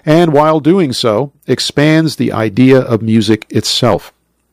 and while doing so, expands the idea of music itself.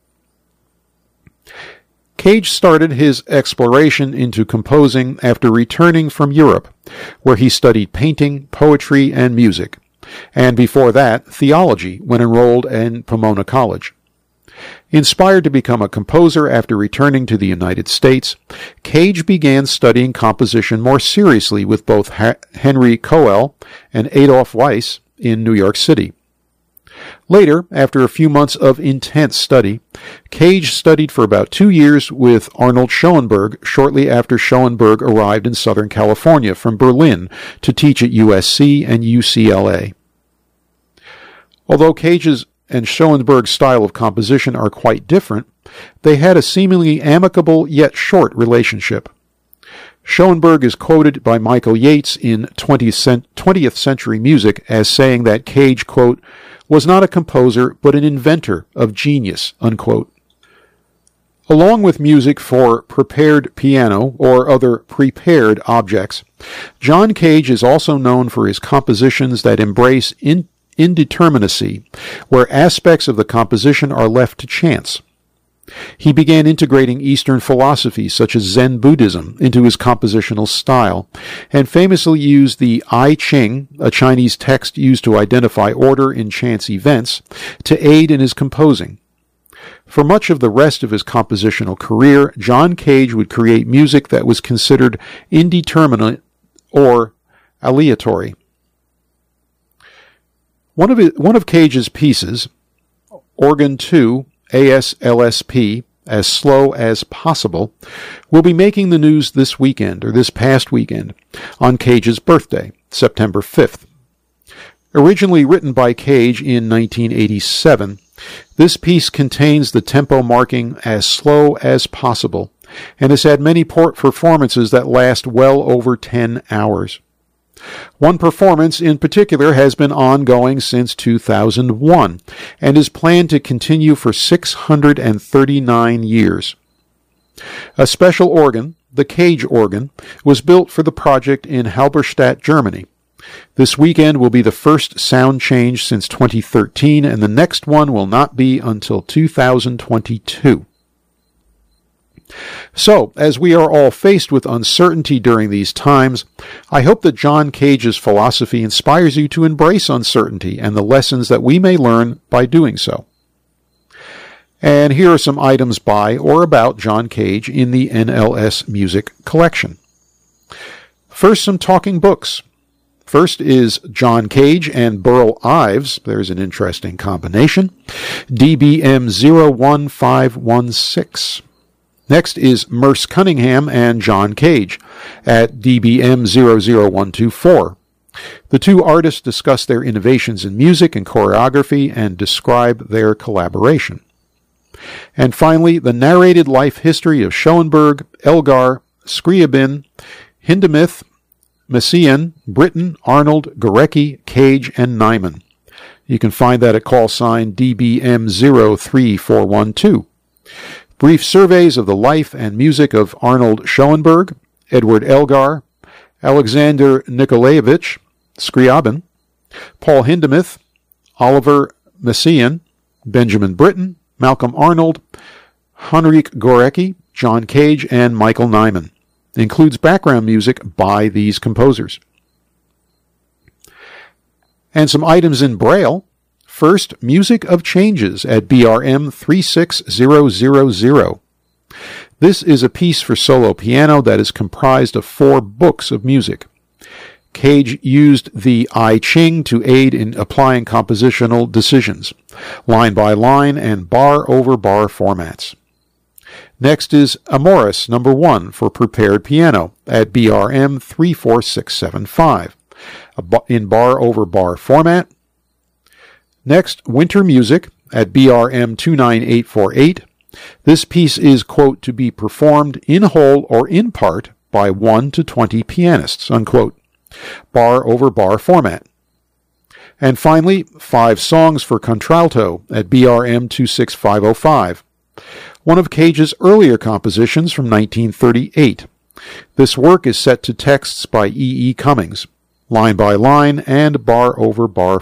Cage started his exploration into composing after returning from Europe, where he studied painting, poetry, and music, and before that, theology when enrolled in Pomona College. Inspired to become a composer after returning to the United States, Cage began studying composition more seriously with both Henry Cowell and Adolf Weiss in New York City. Later, after a few months of intense study, Cage studied for about 2 years with Arnold Schoenberg shortly after Schoenberg arrived in Southern California from Berlin to teach at USC and UCLA. Although Cage's and Schoenberg's style of composition are quite different, they had a seemingly amicable yet short relationship. Schoenberg is quoted by Michael Yates in 20th Century Music as saying that Cage, quote, was not a composer but an inventor of genius, unquote. Along with music for prepared piano or other prepared objects, John Cage is also known for his compositions that embrace indeterminacy, where aspects of the composition are left to chance. He began integrating Eastern philosophies such as Zen Buddhism into his compositional style, and famously used the I Ching, a Chinese text used to identify order in chance events, to aid in his composing. For much of the rest of his compositional career, John Cage would create music that was considered indeterminate or aleatory. One of Cage's pieces, Organ 2, ASLSP, As Slow as Possible, will be making the news this past weekend, on Cage's birthday, September 5th. Originally written by Cage in 1987, this piece contains the tempo marking As Slow as Possible, and has had many performances that last well over 10 hours. One performance in particular has been ongoing since 2001 and is planned to continue for 639 years. A special organ, the Cage organ, was built for the project in Halberstadt, Germany. This weekend will be the first sound change since 2013, and the next one will not be until 2022. So, as we are all faced with uncertainty during these times, I hope that John Cage's philosophy inspires you to embrace uncertainty and the lessons that we may learn by doing so. And here are some items by or about John Cage in the NLS Music Collection. First, some talking books. First is John Cage and Burl Ives. There's an interesting combination. DBM 01516. Next is Merce Cunningham and John Cage at DBM 00124. The two artists discuss their innovations in music and choreography and describe their collaboration. And finally, the narrated life history of Schoenberg, Elgar, Scriabin, Hindemith, Messiaen, Britten, Arnold, Gorecki, Cage, and Nyman. You can find that at call sign DBM 03412. Brief surveys of the life and music of Arnold Schoenberg, Edward Elgar, Alexander Nikolaevich Scriabin, Paul Hindemith, Oliver Messiaen, Benjamin Britten, Malcolm Arnold, Henryk Gorecki, John Cage, and Michael Nyman. Includes background music by these composers. And some items in Braille. First, Music of Changes at BRM 36000. This is a piece for solo piano that is comprised of 4 books of music. Cage used the I Ching to aid in applying compositional decisions, line by line and bar over bar formats. Next is Amoris No. 1 for prepared piano at BRM 34675, in bar over bar format. Next, Winter Music at BRM 29848. This piece is, quote, to be performed in whole or in part by 1 to 20 pianists, unquote, bar over bar format. And finally, 5 Songs for Contralto at BRM 26505, one of Cage's earlier compositions from 1938. This work is set to texts by E. E. Cummings, line by line and bar over bar